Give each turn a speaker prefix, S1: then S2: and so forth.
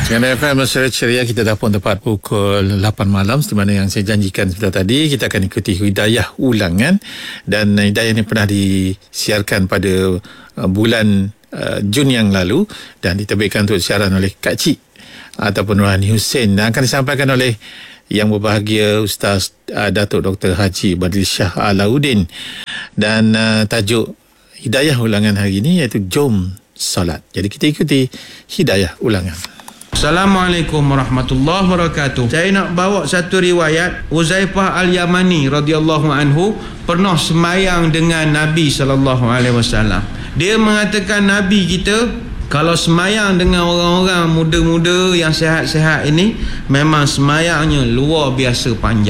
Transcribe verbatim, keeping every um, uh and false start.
S1: Kerana F M Masyarakat Ceria, kita dah pun tepat pukul lapan malam. Seperti mana yang saya janjikan sebentar tadi, kita akan ikuti Hidayah Ulangan. Dan Hidayah ini pernah disiarkan pada uh, bulan uh, Jun yang lalu dan diterbitkan untuk siaran oleh Kak Cik ataupun Rohani Hussein, dan akan disampaikan oleh yang berbahagia Ustaz uh, Datuk Doktor Haji Badril Shah Alauddin. Dan uh, tajuk Hidayah Ulangan hari ini iaitu Jom Solat. Jadi kita ikuti Hidayah Ulangan.
S2: Assalamualaikum warahmatullahi wabarakatuh. Saya nak bawa satu riwayat. Uzaifah Al-Yamani radhiyallahu anhu pernah semayang dengan Nabi sallallahu alaihi wasallam. Dia mengatakan Nabi kita kalau semayang dengan orang-orang muda-muda yang sihat-sihat ini, memang semayangnya luar biasa panjang.